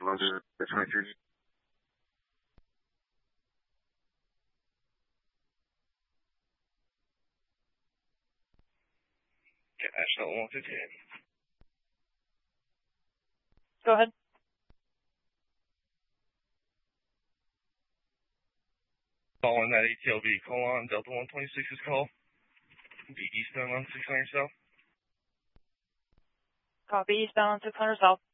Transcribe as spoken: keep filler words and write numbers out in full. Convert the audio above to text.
on the twenty-three. Okay, National one fifteen. Go ahead. Calling that A T L V, call on Delta one twenty-six's call. Be eastbound on six hundred south. Copy, eastbound on six hundred south.